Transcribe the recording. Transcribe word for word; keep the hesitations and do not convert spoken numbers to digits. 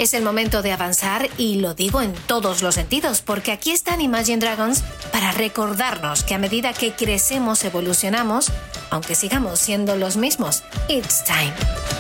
Es el momento de avanzar y lo digo en todos los sentidos, porque aquí están Imagine Dragons para recordarnos que a medida que crecemos, evolucionamos, aunque sigamos siendo los mismos. It's time.